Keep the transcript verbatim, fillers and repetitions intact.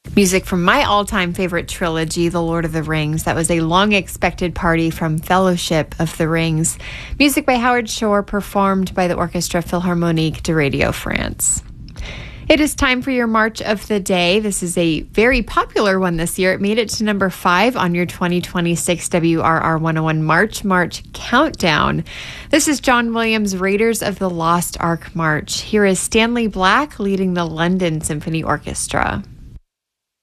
Music from my all-time favorite trilogy, The Lord of the Rings. That was a long-expected party from Fellowship of the Rings. Music by Howard Shore, performed by the Orchestre Philharmonique de Radio France. It is time for your March of the Day. This is a very popular one this year. It made it to number five on your twenty twenty-six W R R one oh one March March Countdown. This is John Williams' Raiders of the Lost Ark March. Here is Stanley Black leading the London Symphony Orchestra.